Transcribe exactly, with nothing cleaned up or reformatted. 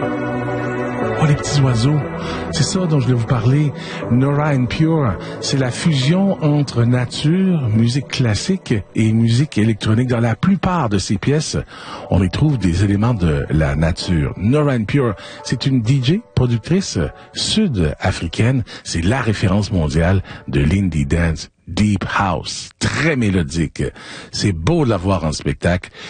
Oh, les petits oiseaux. C'est ça dont je voulais vous parler. Nora En Pure, c'est la fusion entre nature, musique classique et musique électronique. Dans la plupart de ces pièces, on y trouve des éléments de la nature. Nora En Pure, c'est une D J, productrice sud-africaine. C'est la référence mondiale de l'indie dance Deep House. Très mélodique. C'est beau de la voir en spectacle.